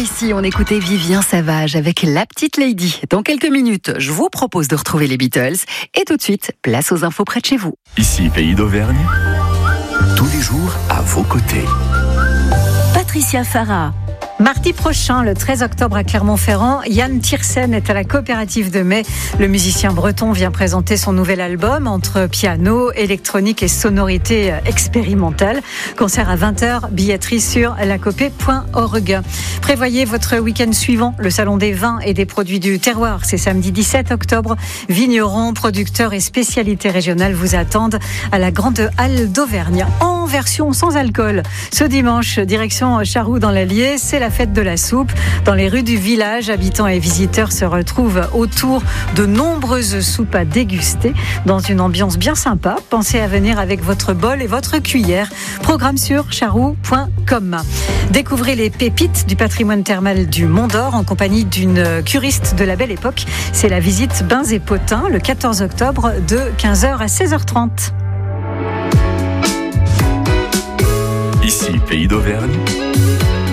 ici, on écoutait Vivien Savage avec La Petite Lady. Dans quelques minutes, je vous propose de retrouver les Beatles. Et tout de suite, place aux infos près de chez vous. Ici, Pays d'Auvergne, tous les jours à vos côtés. Patricia Farah. Mardi prochain, le 13 octobre à Clermont-Ferrand, Yann Tiersen est à la coopérative de Mai. Le musicien breton vient présenter son nouvel album entre piano, électronique et sonorité expérimentale. Concert à 20h, billetterie sur lacopé.org. Prévoyez votre week-end suivant, le salon des vins et des produits du terroir. C'est samedi 17 octobre. Vignerons, producteurs et spécialités régionales vous attendent à la Grande Halle d'Auvergne. En version sans alcool. Ce dimanche, direction Charroux dans l'Allier, c'est la fête de la soupe. Dans les rues du village, habitants et visiteurs se retrouvent autour de nombreuses soupes à déguster dans une ambiance bien sympa. Pensez à venir avec votre bol et votre cuillère. Programme sur charroux.com. Découvrez les pépites du patrimoine thermal du Mont d'Or en compagnie d'une curiste de la belle époque. C'est la visite Bains et Potins le 14 octobre de 15h à 16h30. Ici, Pays d'Auvergne,